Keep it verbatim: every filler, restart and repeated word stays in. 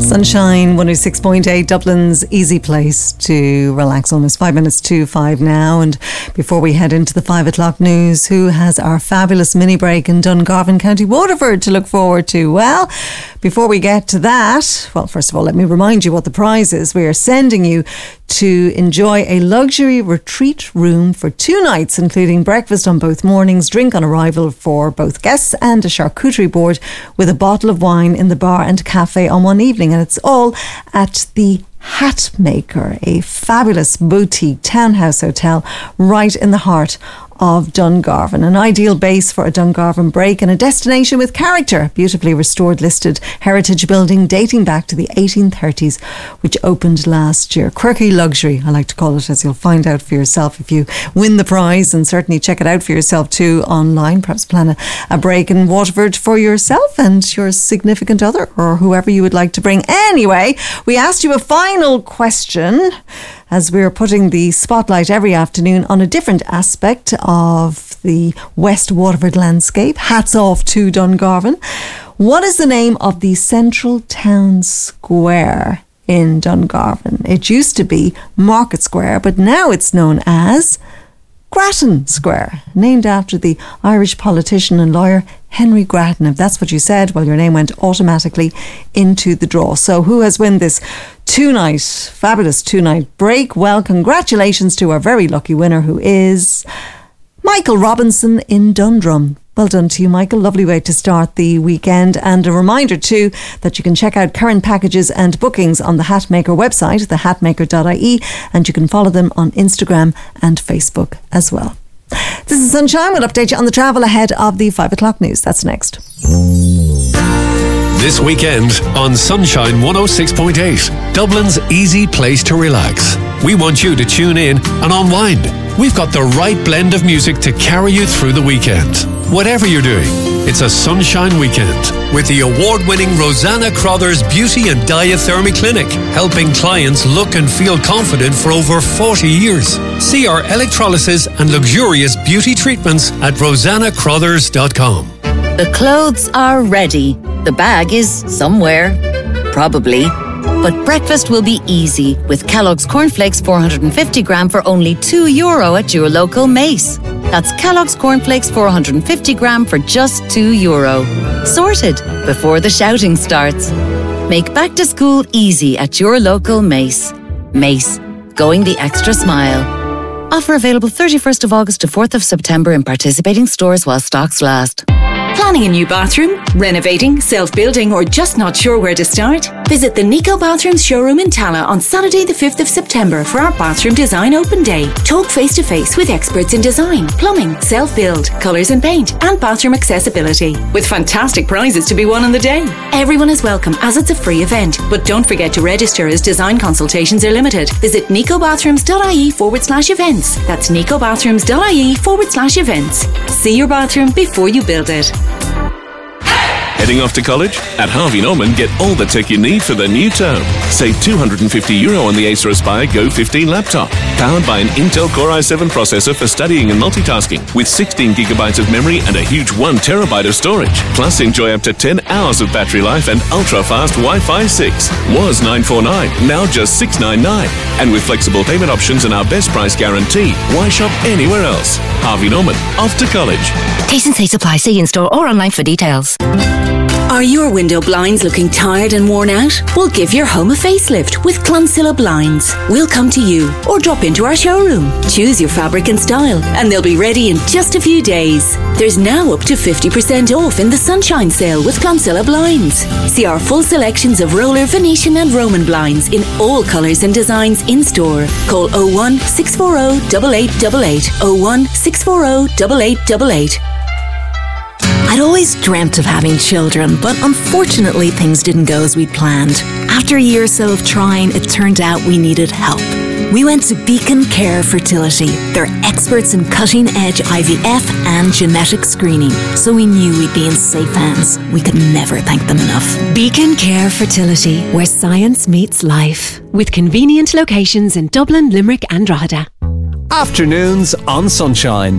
Sunshine one oh six point eight, Dublin's easy place to relax. Almost five minutes to five now. And before we head into the five o'clock news, who has our fabulous mini break in Dungarvan, County Waterford to look forward to? Well, before we get to that, well, first of all, let me remind you what the prize is. We are sending you to enjoy a luxury retreat room for two nights, including breakfast on both mornings, drink on arrival for both guests, and a charcuterie board with a bottle of wine in the bar and cafe on one evening. And it's all at the Hatmaker, a fabulous boutique townhouse hotel right in the heart of Dungarvan. An ideal base for a Dungarvan break and a destination with character. Beautifully restored listed heritage building dating back to the eighteen thirties, which opened last year. Quirky luxury, I like to call it, as you'll find out for yourself if you win the prize, and certainly check it out for yourself too online. Perhaps plan a, a break in Waterford for yourself and your significant other, or whoever you would like to bring. Anyway, we asked you a final question, as we're putting the spotlight every afternoon on a different aspect of the West Waterford landscape. Hats off to Dungarvan. What is the name of the central town square in Dungarvan? It used to be Market Square, but now it's known as Grattan Square, named after the Irish politician and lawyer Henry Grattan. If that's what you said, well, your name went automatically into the draw. So who has won this two-night, fabulous two-night break? Well, congratulations to our very lucky winner, who is Michael Robinson in Dundrum. Well done to you, Michael. Lovely way to start the weekend. And a reminder too that you can check out current packages and bookings on the Hatmaker website, the hatmaker dot I E, and you can follow them on Instagram and Facebook as well. This is Sunshine. We'll update you on the travel ahead of the five o'clock news. That's next. This weekend on Sunshine one oh six point eight, Dublin's easy place to relax. We want you to tune in and unwind. We've got the right blend of music to carry you through the weekend. Whatever you're doing, it's a sunshine weekend with the award-winning Rosanna Crothers Beauty and Diathermy Clinic, helping clients look and feel confident for over forty years. See our electrolysis and luxurious beauty treatments at rosanna crothers dot com. The clothes are ready. The bag is somewhere, probably. But breakfast will be easy with Kellogg's Cornflakes four hundred fifty gram for only two euro at your local Mace. That's Kellogg's Cornflakes four hundred fifty gram for just two euro. Sorted before the shouting starts. Make back to school easy at your local Mace. Mace, going the extra smile. Offer available thirty-first of August to fourth of September in participating stores while stocks last. Planning a new bathroom, renovating, self-building, or just not sure where to start? Visit the Nico Bathrooms showroom in Tala on Saturday the fifth of September for our bathroom design open day. Talk face-to-face with experts in design, plumbing, self-build, colours and paint, and bathroom accessibility, with fantastic prizes to be won on the day. Everyone is welcome as it's a free event, but don't forget to register as design consultations are limited. Visit nicobathrooms.ie forward slash events. That's nicobathrooms.ie forward slash events. See your bathroom before you build it. Heading off to college? At Harvey Norman, get all the tech you need for the new term. Save two hundred fifty euro on the Acer Aspire Go fifteen laptop. Powered by an Intel Core i seven processor for studying and multitasking, with sixteen gigabytes of memory and a huge one terabyte of storage. Plus, enjoy up to ten hours of battery life and ultra-fast Wi-Fi six. Was nine forty-nine, now just six ninety-nine. And with flexible payment options and our best price guarantee, why shop anywhere else? Harvey Norman, off to college. T's and C's apply. See in-store or online for details. Are your window blinds looking tired and worn out? We'll give your home a facelift with Clonsilla Blinds. We'll come to you or drop into our showroom. Choose your fabric and style, and they'll be ready in just a few days. There's now up to fifty percent off in the Sunshine Sale with Clonsilla Blinds. See our full selections of roller, Venetian and Roman blinds in all colours and designs in store. Call oh one, six four oh, eight eight eight eight, oh one, six four oh, eight eight eight eight. I'd always dreamt of having children, but unfortunately things didn't go as we'd planned. After a year or so of trying, it turned out we needed help. We went to Beacon Care Fertility. They're experts in cutting-edge I V F and genetic screening, so we knew we'd be in safe hands. We could never thank them enough. Beacon Care Fertility, where science meets life. With convenient locations in Dublin, Limerick and Drogheda. Afternoons on Sunshine.